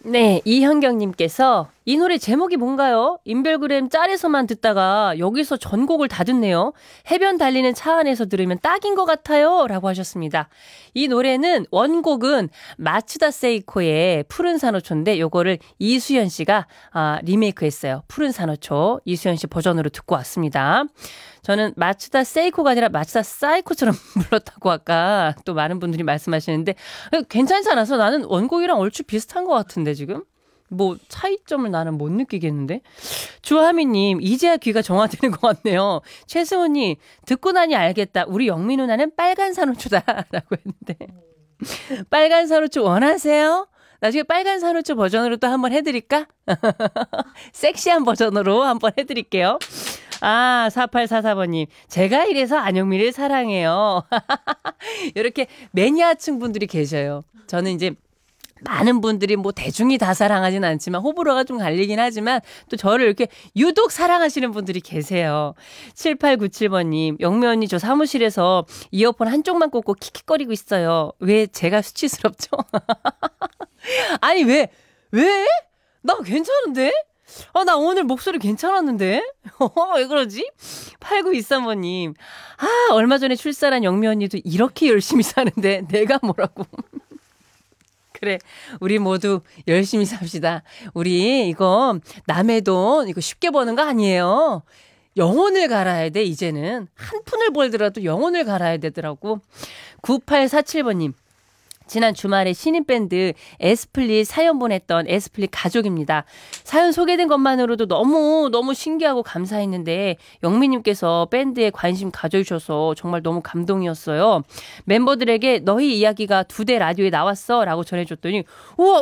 네, 이현경님께서 이 노래 제목이 뭔가요? 인별그램 짤에서만 듣다가 여기서 전곡을 다 듣네요. 해변 달리는 차 안에서 들으면 딱인 것 같아요. 라고 하셨습니다. 이 노래는 원곡은 마츠다 세이코의 푸른 산호초인데 요거를 이수연 씨가 리메이크 했어요. 푸른 산호초 이수연 씨 버전으로 듣고 왔습니다. 저는 마츠다 세이코가 아니라 마츠다 사이코처럼 불렀다고 아까 또 많은 분들이 말씀하시는데 괜찮지 않아서 나는 원곡이랑 얼추 비슷한 것 같은데 지금? 뭐 차이점을 나는 못 느끼겠는데? 주하미님 이제야 귀가 정화되는 것 같네요. 최승우님 듣고 나니 알겠다. 우리 영미 누나는 빨간 산호초다 라고 했는데 빨간 산호초 원하세요? 나중에 빨간 산호초 버전으로 또 한번 해드릴까? 섹시한 버전으로 한번 해드릴게요. 4844번님. 제가 이래서 안영미를 사랑해요. 이렇게 매니아층 분들이 계셔요. 저는 이제 많은 분들이 뭐 대중이 다 사랑하진 않지만 호불호가 좀 갈리긴 하지만 또 저를 이렇게 유독 사랑하시는 분들이 계세요. 7897번님, 영미 언니 저 사무실에서 이어폰 한쪽만 꽂고 킥킥거리고 있어요. 왜 제가 수치스럽죠? 아니, 왜? 나 괜찮은데? 나 오늘 목소리 괜찮았는데? 왜 그러지? 8923번님. 얼마 전에 출산한 영미 언니도 이렇게 열심히 사는데 내가 뭐라고. 그래, 우리 모두 열심히 삽시다. 우리 이거 남의 돈 이거 쉽게 버는 거 아니에요. 영혼을 갈아야 돼, 이제는. 한 푼을 벌더라도 영혼을 갈아야 되더라고. 9847번님. 지난 주말에 신인밴드 에스플릿 사연 보냈던 에스플릿 가족입니다. 사연 소개된 것만으로도 너무 신기하고 감사했는데 영미님께서 밴드에 관심 가져주셔서 정말 너무 감동이었어요. 멤버들에게 너희 이야기가 2대 라디오에 나왔어 라고 전해줬더니 우와